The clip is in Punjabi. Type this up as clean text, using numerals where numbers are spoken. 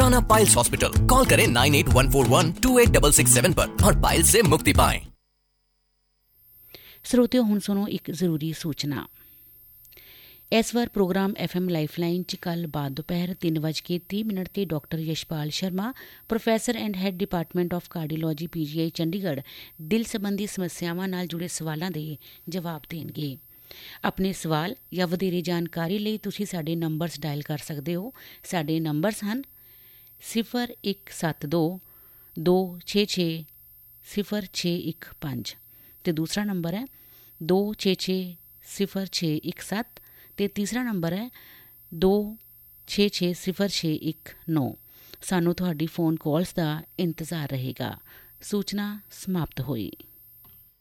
मौलाना पाइल्स हॉस्पिटल। कॉल करें 9814128667 पर और पाइल्स से मुक्ति पाएं। ਸਰੋਤਿਓ ਹੁਣ ਸੁਣੋ ਇੱਕ ਜ਼ਰੂਰੀ ਸੂਚਨਾ। ਇਸ ਵਾਰ ਪ੍ਰੋਗਰਾਮ FM ਲਾਈਫਲਾਈਨ 'ਚ ਕੱਲ੍ਹ ਬਾਅਦ ਦੁਪਹਿਰ 3:30 ਤੇ doctor Yashpal Sharma, professor and head department of cardiology PGI Chandigarh, ਦਿਲ ਸੰਬੰਧੀ ਸਮੱਸਿਆਵਾਂ ਨਾਲ ਜੁੜੇ ਸਵਾਲਾਂ ਦੇ ਜਵਾਬ ਦੇਣਗੇ। ਆਪਣੇ ਸਵਾਲ ਜਾਂ ਵਧੇਰੇ ਜਾਣਕਾਰੀ ਲਈ ਤੁਸੀਂ ਸਾਡੇ ਨੰਬਰਸ ਡਾਇਲ ਕਰ ਸਕਦੇ ਹੋ। ਸਾਡੇ ਨੰਬਰਸ ਹਨ 0172 266 0615 ਅਤੇ ਦੂਸਰਾ ਨੰਬਰ ਹੈ 2660617 ਅਤੇ ਤੀਸਰਾ ਨੰਬਰ ਹੈ 2660619। ਸਾਨੂੰ ਤੁਹਾਡੀ ਫ਼ੋਨ ਕਾਲਸ ਦਾ ਇੰਤਜ਼ਾਰ ਰਹੇਗਾ। ਸੂਚਨਾ ਸਮਾਪਤ ਹੋਈ।